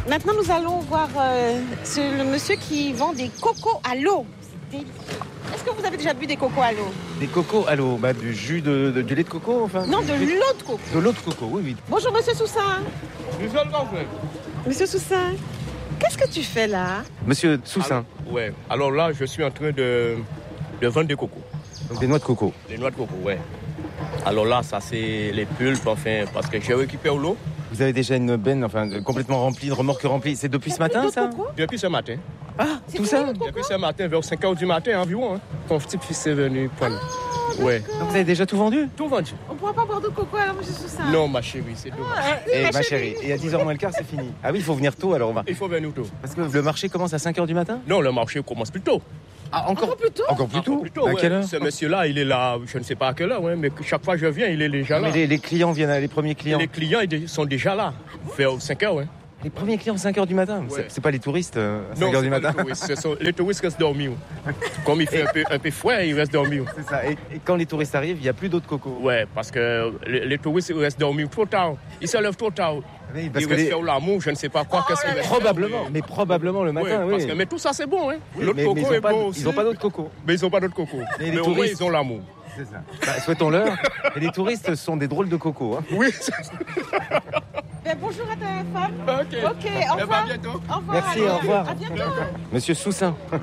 Maintenant, nous allons voir le monsieur qui vend des cocos à l'eau. Est-ce que vous avez déjà bu des cocos à l'eau? Des cocos à l'eau, du jus du lait de coco, enfin. Non, de l'eau de coco. De l'eau de coco, oui. Bonjour, monsieur Soussin. Monsieur Soussin, qu'est-ce que tu fais là? Monsieur Soussin. Ouais. Alors là, je suis en train de vendre des cocos. Donc des noix de coco. Des noix de coco, ouais. Alors là, ça c'est les pulpes, enfin, parce que j'ai récupéré l'eau. Vous avez déjà une benne, complètement remplie, une remorque remplie. C'est depuis ce matin, ça? Depuis ce matin. Ah, tout ça? Depuis ce matin, vers 5h du matin environ. Ton petit fils est venu prendre. Ouais. Donc vous avez déjà tout vendu? Tout vendu. On ne pourra pas boire de coco alors, monsieur Soussin? Non, ma chérie, c'est dommage. Ma chérie, et à 10h moins le quart, c'est fini. Ah oui, il faut venir tôt, alors on va. Il faut venir tôt. Parce que le marché commence à 5h du matin? Non, le marché commence plus tôt. Ah, encore plus tôt? Encore plus tôt? À quelle heure? Ce monsieur-là, il est là, je ne sais pas à quelle heure, mais chaque fois que je viens, il est déjà là. Mais les clients viennent, les premiers clients? Les clients, ils sont déjà là, vers 5h, ouais. Les premiers clients, 5h du matin? Ouais. C'est pas les touristes à 5h du matin? Non, les touristes restent dormir. Comme il fait un peu froid, ils restent dormir. C'est ça. Et quand les touristes arrivent, il n'y a plus d'autres cocos? Ouais, parce que les touristes restent dormir trop tard. Ils se lèvent trop tard. Oui, parce ils que restent faire l'amour, je ne sais pas quoi. Probablement le matin, oui. Mais tout ça, c'est bon. Hein. Oui, L'autre coco est bon aussi. Ils n'ont pas d'autres cocos. Mais ils n'ont pas d'autres cocos. Mais Mais au moins, ils ont l'amour. C'est ça. Souhaitons-leur. Et les touristes sont des drôles de cocos. Hein. Oui. Bonjour à ta femme. Ok, au revoir. À bientôt. Au revoir. Merci, au revoir. À bientôt. Hein. Monsieur Soussin. Oh,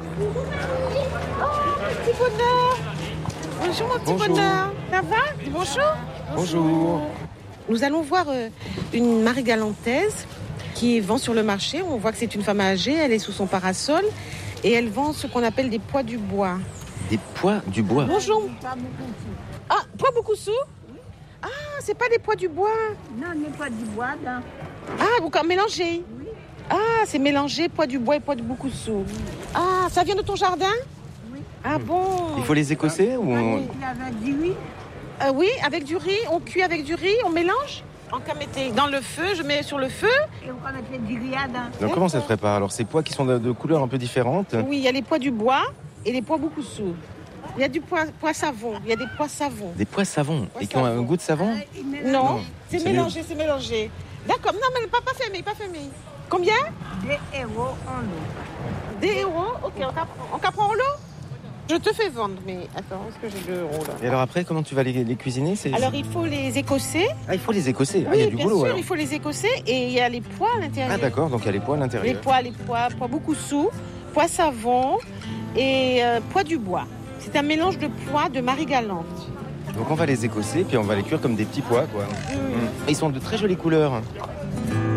petit bonheur. Bonjour, mon petit bonheur. Ça va? Bonjour. Bonjour. Nous allons voir une marie-galantaise qui vend sur le marché. On voit que c'est une femme âgée, elle est sous son parasol et elle vend ce qu'on appelle des pois du bois. Des pois du bois. Bonjour. Ah, pois beaucoup sous? Ah, c'est pas des pois du bois. Non, les pois du bois, là. Ah, vous mélangez? Oui. Ah, c'est mélangé, pois du bois et pois de beaucoup sous. Ah, ça vient de ton jardin? Oui. Ah bon? Il faut les écosser ou Il avait dit oui. Oui, avec du riz, on cuit avec du riz, on mélange. En camété, dans le feu, je mets sur le feu. Et on mettait du riad. Donc comment ça se prépare? Alors ces pois qui sont de couleurs un peu différentes. Oui, il y a les pois du bois et les pois beaucoup sous. Il y a du pois savon, il y a des pois savons. Des pois savons. Et qui ont un goût de savon? Non, c'est c'est mélangé, c'est mélangé. D'accord, non mais pas fermé. Combien? Des héros en l'eau. Des euros. Ok, on prend en lot. Je te fais vendre, mais attends, est-ce que j'ai 2 euros là? Et alors après, comment tu vas les cuisiner? Alors il faut les écosser. Ah, il faut les écosser. Oui, Il y a du bien boulot sûr, alors. il faut les écosser et il y a les pois à l'intérieur. Ah d'accord, donc il y a les pois à l'intérieur. Les pois beaucoup sous, pois savon et pois du bois. C'est un mélange de pois de Marie-Galante. Donc on va les écosser, puis on va les cuire comme des petits pois, quoi. Ils sont de très jolies couleurs.